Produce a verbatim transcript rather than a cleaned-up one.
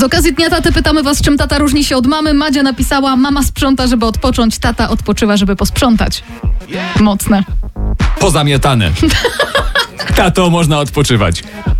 okazji Dnia Taty pytamy was, czym tata różni się od mamy. Madzia napisała: mama sprząta, żeby odpocząć, tata odpoczywa, żeby posprzątać. Mocne. Pozamiatane. Tato, można odpoczywać.